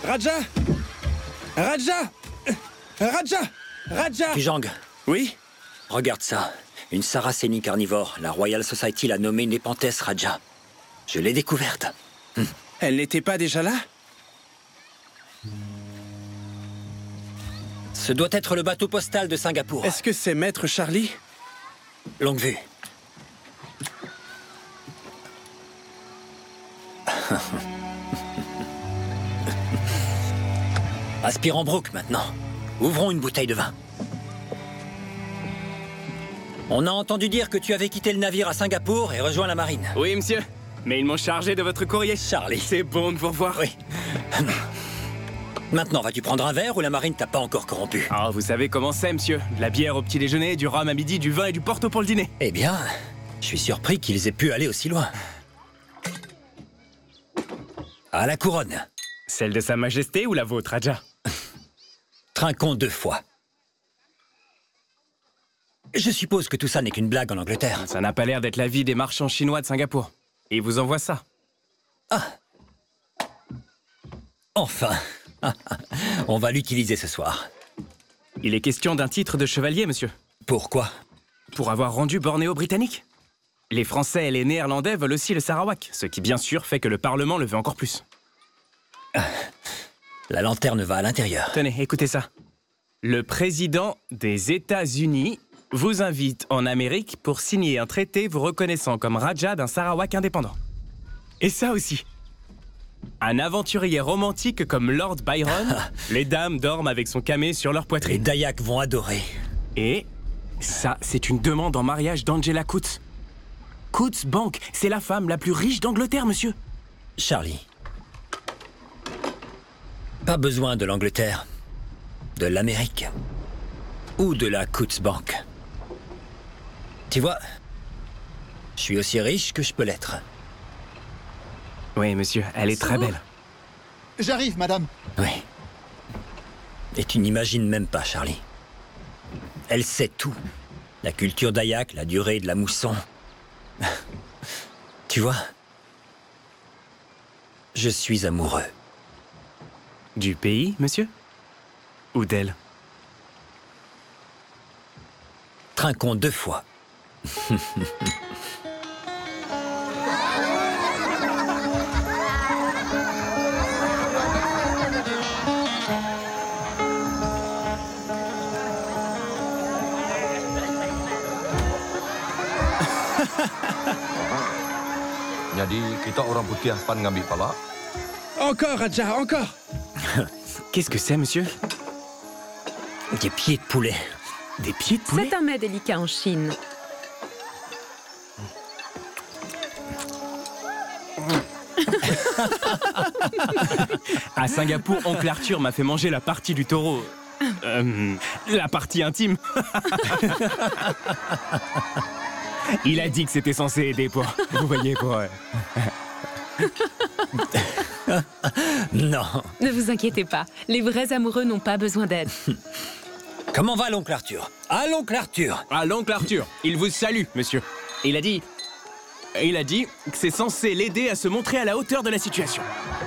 Raja! Raja! Raja! Raja! Pujang, Oui? regarde ça. Une Saracénie carnivore. La Royal Society l'a nommée Nepenthes Raja. Je l'ai découverte. Elle n'était pas déjà là? Ce doit être le bateau postal de Singapour. Est-ce que c'est Maître Charlie? Longue vue. Aspirant Brook maintenant. Ouvrons une bouteille de vin. On a entendu dire que tu avais quitté le navire à Singapour et rejoint la marine. Oui, monsieur. Mais ils m'ont chargé de votre courrier. Charlie. C'est bon de vous revoir. Oui. Maintenant, vas-tu prendre un verre ou la marine t'a pas encore corrompu? Ah, vous savez comment c'est, monsieur. De la bière au petit déjeuner, du rhum à midi, du vin et du porto pour le dîner. Eh bien, je suis surpris qu'ils aient pu aller aussi loin. À la couronne. Celle de Sa Majesté ou la vôtre, Raja? Trinquons 2 fois. Je suppose que tout ça n'est qu'une blague en Angleterre. Ça n'a pas l'air d'être la vie des marchands chinois de Singapour. Et ils vous envoient ça. Enfin. On va l'utiliser ce soir. Il est question d'un titre de chevalier, monsieur. Pourquoi? Pour avoir rendu Bornéo britannique. Les Français et les Néerlandais veulent aussi le Sarawak, ce qui bien sûr fait que le Parlement le veut encore plus. La lanterne va à l'intérieur. Tenez, écoutez ça. Le président des États-Unis vous invite en Amérique pour signer un traité vous reconnaissant comme Raja d'un Sarawak indépendant. Et ça aussi. Un aventurier romantique comme Lord Byron, les dames dorment avec son camé sur leur Les poitrine. Dayaks vont adorer. Et ça, c'est une demande en mariage d'Angela Coates. Coates Bank, c'est la femme la plus riche d'Angleterre, monsieur. Charlie. Pas besoin de l'Angleterre, de l'Amérique ou de la Coates Bank. Tu vois, je suis aussi riche que je peux l'être. Oui, monsieur, elle est très belle. J'arrive, madame. Oui. Et tu n'imagines même pas, Charlie. Elle sait tout. La culture dayak, la durée de la mousson. Tu vois, je suis amoureux. Du pays, monsieur? Ou d'elle? Trinquons 2 fois. Jadi kita orang putih pan ngambil pala. Encore, Raja, encore! Qu'est-ce que c'est, monsieur? Des pieds de poulet. Des pieds de poulet? C'est un mets délicat en Chine. À Singapour, oncle Arthur m'a fait manger la partie du taureau. La partie intime. Il a dit que c'était censé aider pour... Vous voyez, pour... Non. Ne vous inquiétez pas, les vrais amoureux n'ont pas besoin d'aide. Comment va l'oncle Arthur? Ah, l'oncle Arthur! Ah, l'oncle Arthur, il vous salue, monsieur. Il a dit que c'est censé l'aider à se montrer à la hauteur de la situation.